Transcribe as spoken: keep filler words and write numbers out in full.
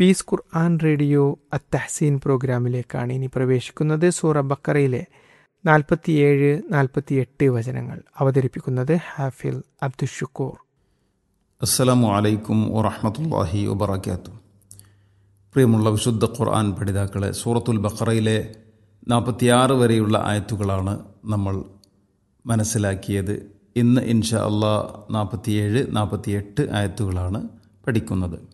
Piece ഖുർആൻ radio അത്തഹ്സീൻ പ്രോഗ്രാമിലേക്കാണ് ഇനി പ്രവേശിക്കുന്നത്. സൂറ ബക്കറയിലെ നാൽപ്പത്തിയേഴ് നാൽപ്പത്തിയെട്ട് വചനങ്ങൾ അവതരിപ്പിക്കുന്നത് ഹാഫിൽ അബ്ദുഷുക്കൂർ. അസ്സലാമു അലൈക്കും വറഹ്മത്തുള്ളാഹി വബറകാതുഹു. പ്രിയമുള്ള വിശുദ്ധ ഖുർആൻ പഠിതാക്കളെ, സൂറത്തുൽ ബഖറയിലെ നാൽപ്പത്തിയാറ് വരെയുള്ള ആയത്തുകളാണ് നമ്മൾ മനസ്സിലാക്കിയത്. ഇന്ന് ഇൻഷാ അള്ളാഹ് നാൽപ്പത്തിയേഴ് നാൽപ്പത്തിയെട്ട് ആയത്തുകളാണ് പഠിക്കുന്നത്.